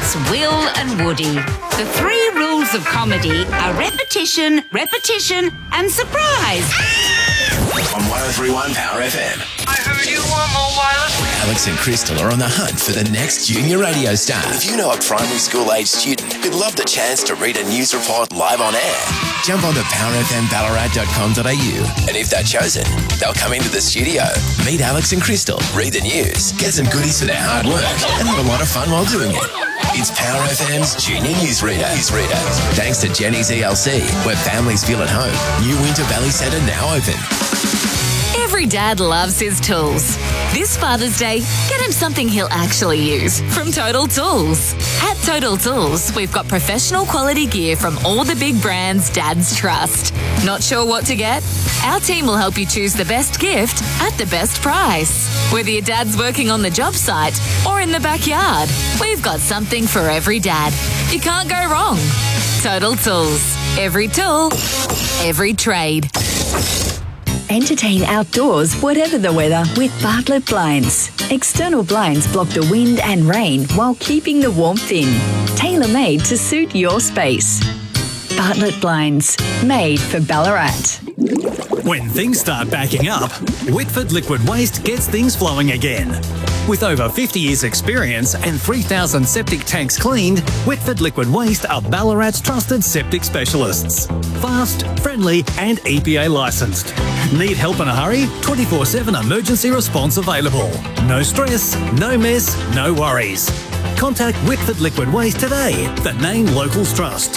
It's Will and Woody. The 3 rules of comedy are repetition, repetition and surprise. On 103.1 Power FM. I heard you want more wireless. Alex and Crystal are on the hunt for the next junior radio star. If you know a primary school age student who'd love the chance to read a news report live on air, jump onto powerfmballarat.com.au, and if they're chosen, they'll come into the studio, meet Alex and Crystal, read the news, get some goodies for their hard work, and have a lot of fun while doing it. It's Power FM's Junior Newsreader. Thanks to Jenny's ELC, where families feel at home. New Winter Valley Centre now open. Every dad loves his tools. This Father's Day, get him something he'll actually use from Total Tools. At Total Tools, we've got professional quality gear from all the big brands dads trust. Not sure what to get? Our team will help you choose the best gift at the best price. Whether your dad's working on the job site or in the backyard, we've got something for every dad. You can't go wrong. Total Tools. Every tool, every trade. Entertain outdoors, whatever the weather, with Bartlett Blinds. External blinds block the wind and rain while keeping the warmth in. Tailor-made to suit your space. Bartlett Blinds, made for Ballarat. When things start backing up, Whitford Liquid Waste gets things flowing again. With over 50 years' experience and 3,000 septic tanks cleaned, Whitford Liquid Waste are Ballarat's trusted septic specialists. Fast, friendly and EPA licensed. Need help in a hurry? 24/7 emergency response available. No stress, no mess, no worries. Contact Whitford Liquid Waste today. The name locals trust.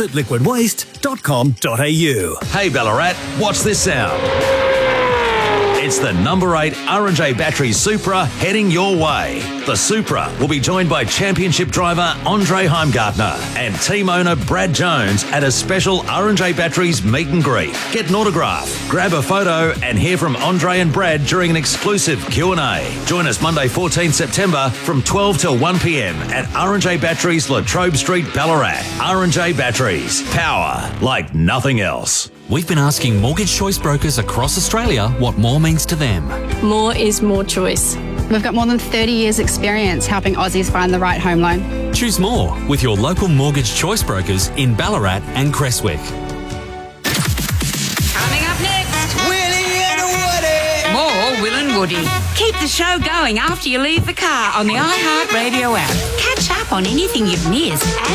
whitfordliquidwaste.com.au. Hey Ballarat, watch this sound. It's the number 8 R&J Battery Supra heading your way. The Supra will be joined by championship driver Andre Heimgartner and team owner Brad Jones at a special R&J Batteries meet and greet. Get an autograph, grab a photo and hear from Andre and Brad during an exclusive Q&A. Join us Monday 14 September from 12 till 1 p.m. at R&J Batteries, Latrobe Street, Ballarat. R&J Batteries, power like nothing else. We've been asking mortgage choice brokers across Australia what more means to them. More is more choice. We've got more than 30 years experience helping Aussies find the right home loan. Choose more with your local mortgage choice brokers in Ballarat and Creswick. Coming up next, Willie and Woody. more Will and Woody. Keep the show going after you leave the car on the iHeartRadio app. Catch up on anything you've missed